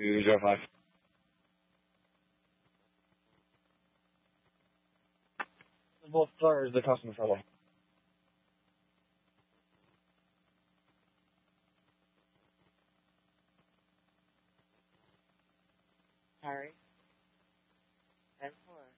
205. Both cars, the customer fellow. Harry. 10-4.